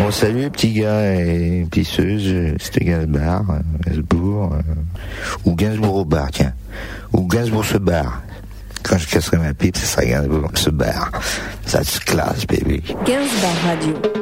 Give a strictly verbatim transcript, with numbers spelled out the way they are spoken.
Bon, salut les petits gars et pisseuses, c'était Gainsbourg, euh, Gainsbourg, euh, ou Gainsbourg au bar, tiens. Ou Gainsbourg se barre. Quand je casserai ma pipe, ce sera Gainsbourg se barre. Ça se classe, baby. Gainsbourg Radio.